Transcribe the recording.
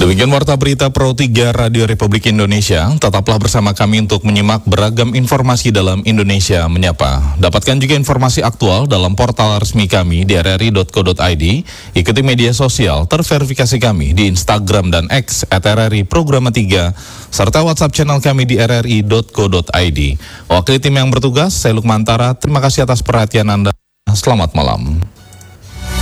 Demikian Warta Berita Pro 3 Radio Republik Indonesia. Tetaplah bersama kami untuk menyimak beragam informasi dalam Indonesia Menyapa. Dapatkan juga informasi aktual dalam portal resmi kami di rri.co.id. Ikuti media sosial terverifikasi kami di Instagram dan X @RRI Programa 3, serta WhatsApp channel kami di rri.co.id. Wakil tim yang bertugas, saya Lukmantara. Terima kasih atas perhatian Anda. Selamat malam.